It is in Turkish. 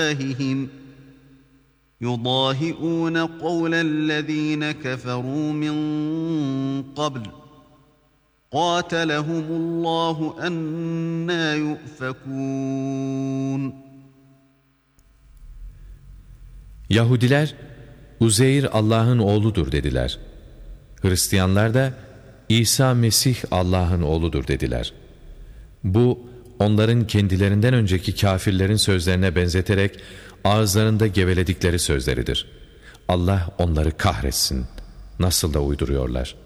أفواههم يضاهئون قول الذين كفروا من قبل قاتلهم الله أنى يؤفكون. Yahudiler, Uzeyr Allah'ın oğludur dediler. Hristiyanlar da İsa Mesih Allah'ın oğludur dediler. Bu, onların kendilerinden önceki kafirlerin sözlerine benzeterek ağızlarında geveledikleri sözleridir. Allah onları kahretsin. Nasıl da uyduruyorlar.